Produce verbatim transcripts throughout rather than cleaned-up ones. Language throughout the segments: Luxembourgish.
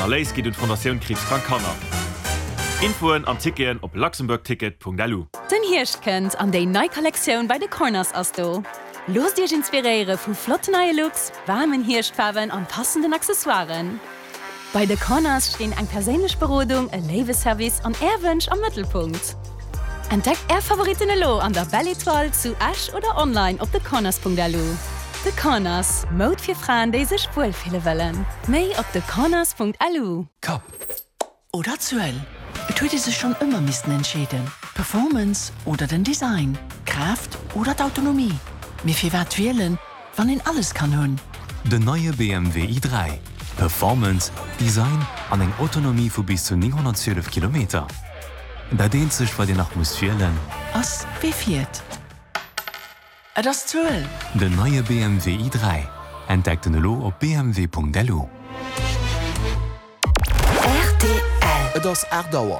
Alles geht und Fondation Krebskrank Kanner. Infoen am Ticken op luxemburgticket punkt l u. Den Hirsch kennt an déi neii Kollektion bei de Corners as do. Los Dich inspiriere vu flotte neue Looks, warmen Hirschfarben an passenden Accessoires. Bei de Corners stehen eng perélech Berodung, e Leweservice an Erwünsch am Mittelpunkt. Entdeckt er Favoritine Lo an der Belletoile zu Ash oder online op de corners punkt l u. De Corners, Mode fir Frauen déi sech wohlfehle wellen. Méi op de corners punkt l u. Kap. Oder Zuell. Et huet se schon immer misisten entschäden. Performance oder den Design, Kraft oder d'Autonomie. Mir fir wat wählen, wann en alles kann hunn. De neue B M W i drei. Performance, Design an eng Autonomie vu bis zu neunhundertzwölf Kilometer. Da dehnt sech, weil Dir nach muss wählen. Ass wie viert. Et as Zuell. De neue B M W i drei. Entdeckt den Lo op b m w punkt l u. R T L. Et ass Erdauer.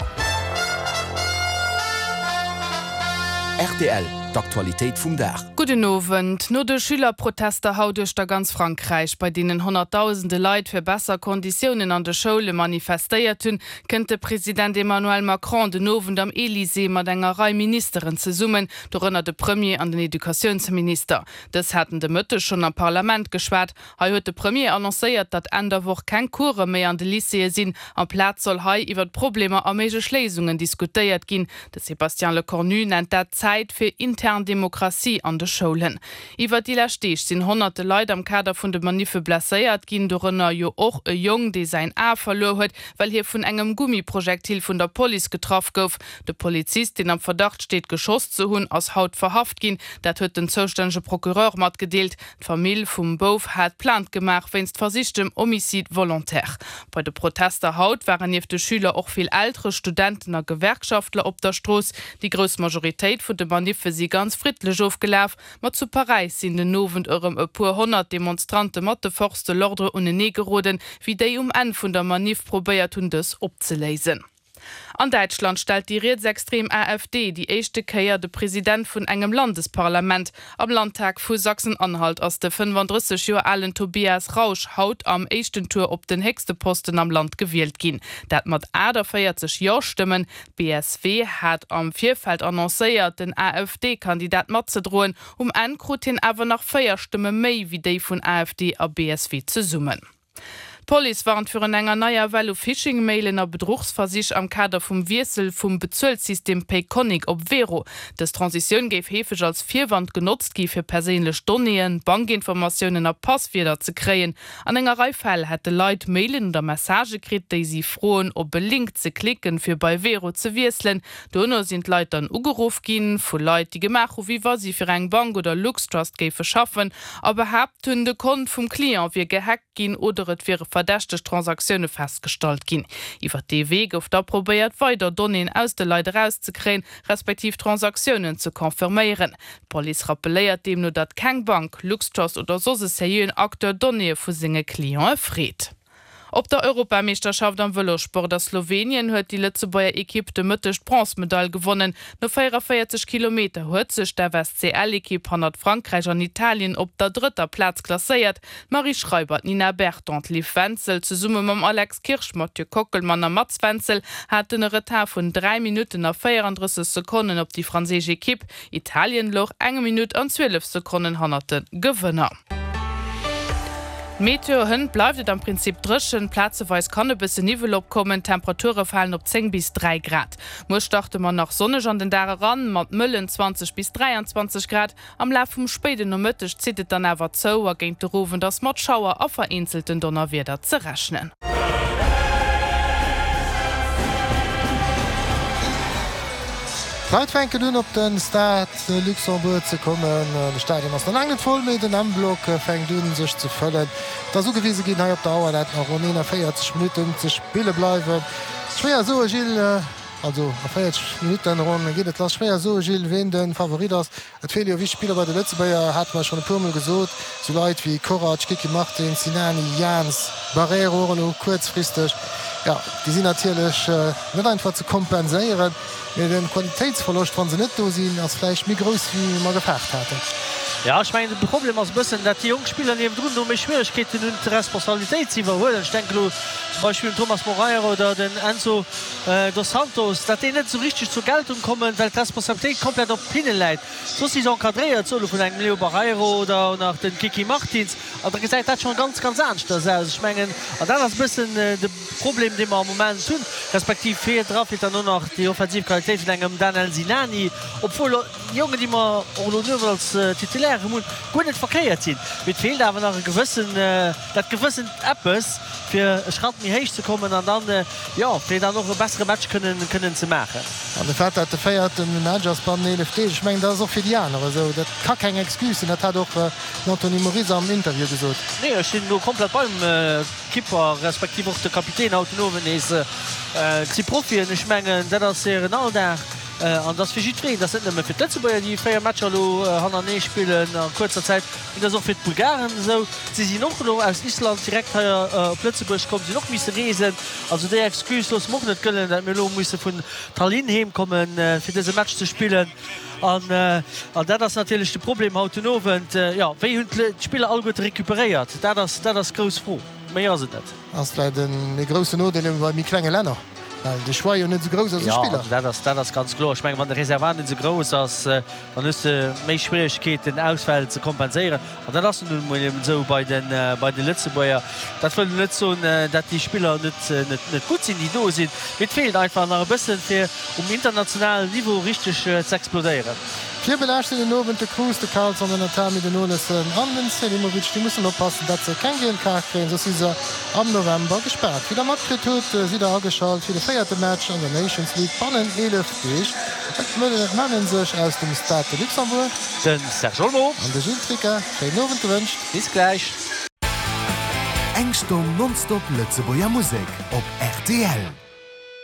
R T L, d'Aktualitéit vum Dach. Guten Abend. No de Schülerprotester haut durch der ganz Frankreich, bei denen hunderttausende Leute für besser Konditionen an der Schule manifestiert hun, könnte Präsident Emmanuel Macron den Abend am Élysée mat enger Reihe Ministerin zu summen, darunter der Premier an den Edukationsminister. Das hatten de Mütter schon am Parlament geschwert. Er huet de Premier annonciert, dat Ende Woche kein Kurse mehr an de Lycée sind. Am Platz soll hei iwwer Probleme am mege Schlesungen diskutiert gin. De Sebastian Lecornu nennt dat Zeit für interne Demokratie an der Schulen. Iwer die Lastech sind hunderte Leute am Kader vun de Manife blessiert gin dorënner jo och e Jung, die sein A verlo huet, weil hier vun engem Gummiprojektil vun der Poli getroffen gouf. De Polizist, den am Verdacht steht, geschoss zu hunn aus Haut verhaft gin, dat huet den zuständige Prokureur mat gedeelt. D'Famill vum Bof hat plant gemacht wennst versichtem Homizid volontär. Bei de Protester haut waren jeef de Schüler auch viel ältere Studenten a Gewerkschaftler op der Stroß. Die grös Majoritéit vun de Manife sie ganz friedlich aufgelaf, mat zu Paris sind den Novent eurem e pur hundert Demonstrante Matte forste Lordre und Negeroden, wie déi um en vun der Manif probiert hun des opzelesen. An Deutschland stellt die rechtsextrem AfD die echte Käier de Präsident vun engem Landesparlament. Am Landtag vu Sachsen-Anhalt aus der fünfunddreißig Jahre alten Tobias Rausch haut am echten Tour op den höchste Posten am Land gewählt gin. Dat mat Ader feiert sich ja stimmen. B S W hat am Vierfeld annonciert den AfD-Kandidat mat zu drohen, um enkrutin awer nach Feierstimme méi wie déi vun AfD a B S W zu summen. Police warnt für en enger neuer Welle Phishing-Mailen a Betrugsversich am Kader vum Wirsel vum Bezuelssystem Payconic op Vero. Das Transition geif hefech als Vierwand genutzt gi fir perélech Donien, Bankinformationen a Passwieder ze kreien. An enger Reifall hätte Leiit Mailen der Messagekrit, déi sie froen op belinkt ze klicken fir bei Vero ze wirselen. Donno sind Leiit an ugeruf gin, vu Leiit die Gemach wie war sie fir eng Bank oder Luxtrust geif verschaffen, aber habt hunn de Kon vum Klient wie gehackt gin oder et wäre verdächte Transaktionen festgestalt gin. Iwer de Weg auf der probiert weiter Donnnen aus de Leute rauszukräen, respektiv Transaktionen zu konfirmieren. Police rappeliert dem nur dat kein Bank, Luxtrust oder so se Akteur Donne vu singe Klient fried. Op der Europameisterschaft am Velosport der Slowenien huet die Lützebauer Equipe de Mëttech Bronzemedaille gewonnen. No vierundvierzig Kilometer huet sech der W S C L-Equipe hanner Frankreich an Italien op der dritter Platz klassiert. Marie Schreiber, Nina Bertrand, Liv Wenzel zu Summe mam Alex Kirsch, Mathieu Kockelmann a Mats Wenzel hat den Retard vun drei Minuten nach vierunddreißig Sekunden op die französische Equipe. Italien loch enge Minute an zwölf Sekunden hannerten Gewinner. Meteor hin bleibt am Prinzip drschen, Platzeweis kann e bisse Nivel opkommen, Temperature fallen op zehn bis drei Grad. Muss dachte man nach Sonne an den Dare ran, mat Müllen zwanzig bis dreiundzwanzig Grad, am Lauf vum Späten no Mëttech zittet dann awer zo, er géint de Rufen, dass mat Schauer a vereinzelten Donnerwerder ze rechnen. Leitwenke dun op den Staat Luxemburg ze kommen, de Stadion ass der langen voll méi den Amblock fäng dunnen sech ze fëllen. Da so gewiese gin hai op Dauer dat nach Ronin feiert Minuten ze Spiele bleiwen. Schwéier so Gil also feiert Minuten run giet lass schwéier so Gil wen den Favorit ass. Et fehlt jo wie Spieler bei de Lëtzebeier hat man schon e Pummel gesot, so Leiit wie Korac, Kiki Martin, Sinani, Jans, Barrero no kurzfristig. Ja, die sind natürlich äh, net einfach zu kompenséieren. Den Qualitätsverlust van se net do sinn als Fleisch mi groß wie man gefacht hatte. Ja, ich meine, das Problem ist ein bisschen, dass die Jungspieler neben drin noch mehr Schwierigkeiten und die Responsabilität zu überholen. Ich denke, zum Beispiel Thomas Moreira oder den Enzo äh, dos Santos, dass die nicht so richtig zur Geltung kommen, weil die Responsabilität komplett auf Pinnen leidet. So sind sie enkadriert, so von einem Leo Barreiro oder nach den Kiki Martins. Aber gesagt, das ist schon ganz, ganz ernst. Das heißt, ich meine, und das ist ein bisschen äh, das Problem, das wir im Moment tun. Respektive fehlt drauf, wird dann nur noch die Offensivqualität von einem Daniel Sinani, obwohl die Jungen, die man nur als äh, titulär gut nicht verkehrt sind. Mit fehlt aber noch gewissen, äh, das gewissen Apps für Schritt nicht hoch zu kommen und dann äh, ja, vielleicht dann noch ein besseres Match können, können zu machen. Und der Vater hat der feiert den Managers beim N F D. Ich meine, das ist auch für die anderen. Also, das kann keine Excuse. Das hat auch äh, Anthony Maurice am Interview gesagt. Nee, ich bin nur komplett beim äh, Kipper, respektive auch der Kapitän Autonomen ist äh, äh, Profi. Ich meine, das ist Ronaldo. An uh, das fichitré, dat sind fir Lützeburger, die feier Matscher lo han an nee spielen an kurzer Zeit und das auch fir Bulgaren so sie sie noch aus Island direkt hier uh, Lützeburg kommen sie noch miss resen also der exkuslos mo net können dat Melo muss vun Tallinn hemkommen uh, fir diese Match zu spielen an uh, dat das natürlich de Problem autonomen uh, ja hun Spieler all gut rekuperiert dat das, dat das groß froh mehr se net as den große Not war mi kleine Länder. De Schwei net so groß als ja, Spieler. Das, das ganz klar. Ich meine, wenn der Reservat nicht so groß ist, äh, dann ist es mehr Schwierigkeit, den Ausfall zu kompensieren. Und dann hast du nun so bei den, äh, bei den Lützeburger. Das will nicht so, äh, dass die Spieler nicht, äh, nicht, nicht gut sind, die da sind. Mit fehlt einfach noch ein bisschen, für, um internationales Niveau richtig äh, zu explodieren. Vier belaschte den Nowen de Cruz de Karl an den Tami den Nolessen an den Selimovic, die müssen oppassen, dat ze kein Gel kar kreen, so si se am November gesperrt. Wie der Matkrit tut si der aschalt, fir de feierte Match an der Nations League bannen elef Dich. Et mannen sech aus dem Staat de Luxemburg. Den Sergio an de Südfricker fir Nowen gewünscht. Bis gleich. Engstum nonstop Lützeburger Musik op R T L.